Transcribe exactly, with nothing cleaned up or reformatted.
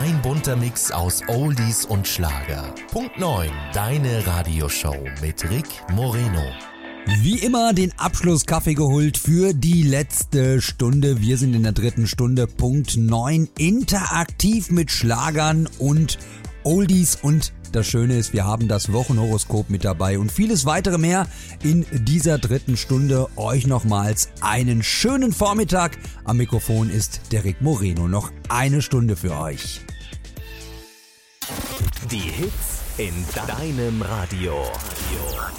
Ein bunter Mix aus Oldies und Schlager. Punkt neun, deine Radioshow mit Rick Moreno. Wie immer den Abschlusskaffee geholt für die letzte Stunde. Wir sind in der dritten Stunde, Punkt neun, interaktiv mit Schlagern und Oldies. Und das Schöne ist, wir haben das Wochenhoroskop mit dabei und vieles weitere mehr in dieser dritten Stunde. Euch nochmals einen schönen Vormittag. Am Mikrofon ist der Rick Moreno. Noch eine Stunde für euch. Die Hits in deinem Radio.